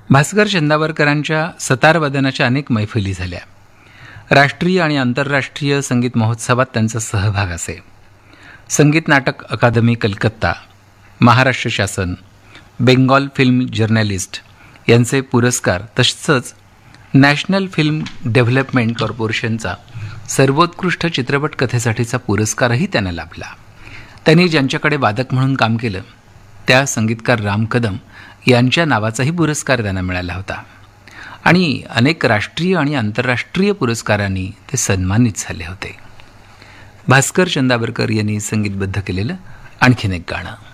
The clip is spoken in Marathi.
भास्कर चंदावरकरांच्या सतारवादनाच्या अनेक मैफिली झाल्या. राष्ट्रीय आणि आंतरराष्ट्रीय संगीत महोत्सवात त्यांचा सहभाग असे. संगीत नाटक अकादमी कलकत्ता, महाराष्ट्र शासन, बेंगॉल फिल्म जर्नलिस्ट यांचे पुरस्कार, तसंच नॅशनल फिल्म डेव्हलपमेंट कॉर्पोरेशनचा सर्वोत्कृष्ट चित्रपट कथेसाठीचा पुरस्कारही त्यांना लाभला. त्यांनी ज्यांच्याकडे वादक म्हणून काम केलं त्या संगीतकार राम कदम यांच्या नावाचाही पुरस्कार त्यांना मिळाला होता आणि अनेक राष्ट्रीय आणि आंतरराष्ट्रीय पुरस्कारांनी ते सन्मानित झाले होते. भास्कर चंदावरकर यांनी संगीतबद्ध केलेलं आणखीन एक गाणं.